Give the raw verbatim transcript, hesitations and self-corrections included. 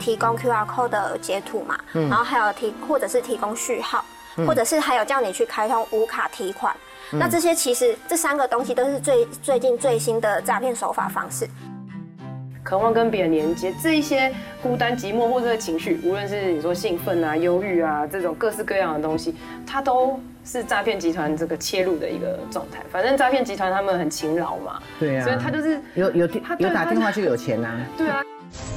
提供 Q R code 的截图嘛，嗯、然后还有提或者是提供序号，嗯、或者是还有叫你去开通无卡提款。嗯、那这些其实这三个东西都是最最近最新的诈骗手法方式。 渴望跟别人连接，这一些孤单、寂寞或者情绪，无论是你说兴奋啊、忧郁啊这种各式各样的东西，它都是诈骗集团这个切入的一个状态。反正诈骗集团他们很勤劳嘛， 对啊， 所以他就是有有有打电话就有钱啊， 对啊。